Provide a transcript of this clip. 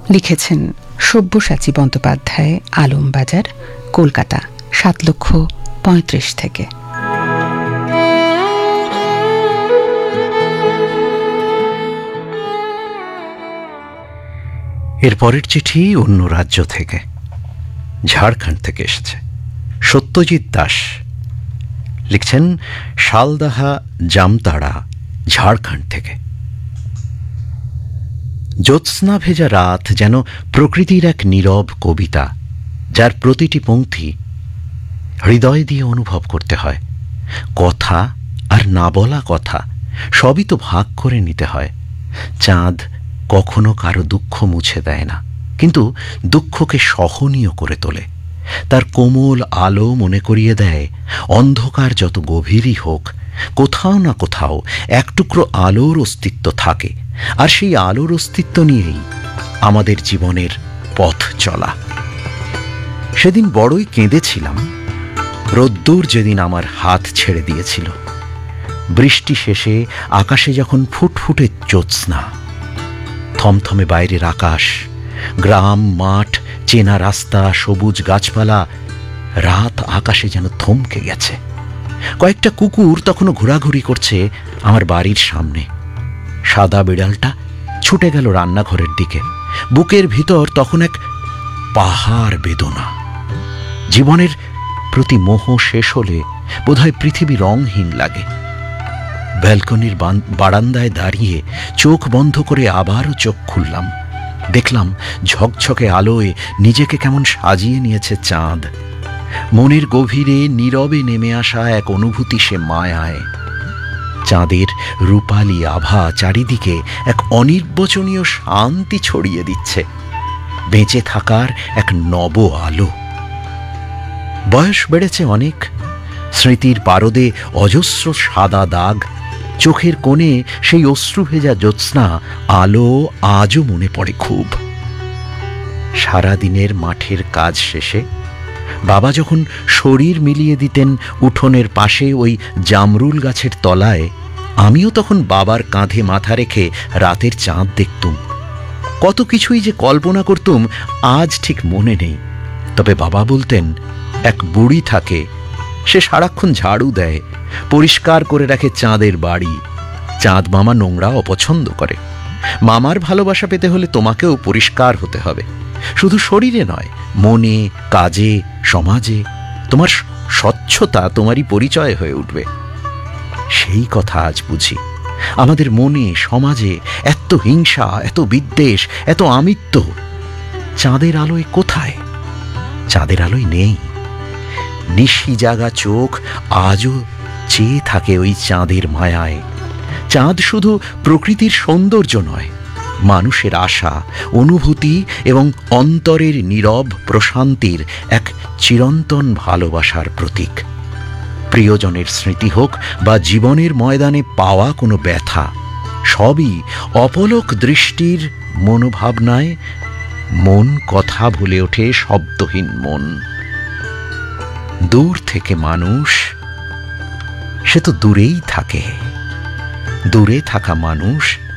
লিখেছেন সব্যসাচী বন্দ্যোপাধ্যায়, আলমবাজার, কলকাতা ৭,৩৫,০০০ থেকে। এর পরের চিঠি অন্য রাজ্য থেকে, ঝাড়খণ্ড থেকে এসেছে। সত্যজিৎ দাস লিখছেন শালদাহা, জামতাড়া, ঝাড়খণ্ড থেকে। জ্যোৎস্না ভেজা রাত যেন প্রকৃতির এক নীরব কবিতা, যার প্রতিটি পংক্তি হৃদয় দিয়ে অনুভব করতে হয়। কথা আর না বলা কথা সবই তো ভাগ করে নিতে হয়। চাঁদ কখনো কারো দুঃখ মুছে দেয় না, কিন্তু দুঃখকে সহনীয় করে তোলে। তার কোমল আলো মনে করিয়ে দেয়, অন্ধকার যত গভীরই হোক, কোথাও না কোথাও এক টুকরো আলোর অস্তিত্ব থাকে, আর সেই আলোর অস্তিত্ব নিয়েই আমাদের জীবনের পথ চলা। সেদিন বড়ই কেঁদেছিলাম, রোদ্দুর যেদিন আমার হাত ছেড়ে দিয়েছিল। বৃষ্টি শেষে আকাশে যখন ফুটফুটে জ্যোৎস্না, থমথমে বাইরের আকাশ, গ্রাম, মাঠ, চেনা রাস্তা, সবুজ গাছপালা, রাত আকাশে যেন থমকে গেছে। কয়েকটা কুকুর তখনও ঘোরাঘুরি করছে আমার বাড়ির সামনে। সাদা বিড়ালটা ছুটে গেল রান্নাঘরের দিকে। বুকের ভিতর তখন এক পাহাড় বেদনা। জীবনের প্রতি মোহ শেষ হলে বোধহয় পৃথিবী রংহীন লাগে। ব্যালকনির বারান্দায় দাঁড়িয়ে চোখ বন্ধ করে আবারও চোখ খুললাম। দেখলাম ঝকঝকে আলোয় নিজেকে কেমন সাজিয়ে নিয়েছে চাঁদ। মনের গভীরে নীরবে নেমে আসা এক অনুভূতি সে মায়ায়। চাঁদের রূপালী আভা চারিদিকে এক অনির্বচনীয় শান্তি ছড়িয়ে দিচ্ছে, বেঁচে থাকার এক নব আলো। বয়স বেড়েছে অনেক, স্মৃতির পারদে অজস্র সাদা দাগ, চোখের কোণে সেই অশ্রু ভেজা জ্যোৎস্না আলো আজও মনে পড়ে খুব। সারাদিনের মাঠের কাজ শেষে বাবা যখন শরীর মিলিয়ে দিতেন উঠোনের পাশে ওই জামরুল গাছের তলায়, আমিও তখন বাবার কাঁধে মাথা রেখে রাতের চাঁদ দেখতুম। কত কিছুই যে কল্পনা করতুম আজ ঠিক মনে নেই। তবে বাবা বলতেন, এক বুড়ি থাকে, সে সারাক্ষণ ঝাড়ু দেয়, পরিষ্কার করে রাখে চাঁদের বাড়ি। চাঁদ মামা নোংরা অপছন্দ করে। মামার ভালোবাসা পেতে হলে তোমাকেও পরিষ্কার হতে হবে, শুধু শরীরে নয়, মনে, কাজে, সমাজে। তোমার স্বচ্ছতা তোমারই পরিচয় হয়ে উঠবে। সেই কথা আজ বুঝি। আমাদের মনে, সমাজে এত হিংসা, এত বিদ্বেষ, এত আমিত্ব। চাঁদের আলোয় কোথায়? চাঁদের আলোয় নেই। নিশি জাগা চোখ আজও চেয়ে থাকে ওই চাঁদের মায়ায়। চাঁদ শুধু প্রকৃতির সৌন্দর্য নয়, মানুষের আশা, অনুভূতি এবং অন্তরের নীরব প্রশান্তির এক চিরন্তন ভালোবাসার প্রতীক। প্রিয়জনের স্মৃতি হোক বা জীবনের ময়দানে পাওয়া কোনো ব্যথা, সবই অপলক দৃষ্টির মনোভাবনায় মন কথা ভুলে ওঠে শব্দহীন মন। দূর থেকে মানুষ, সে তো দূরেই থাকে। দূরে থাকা মানুষ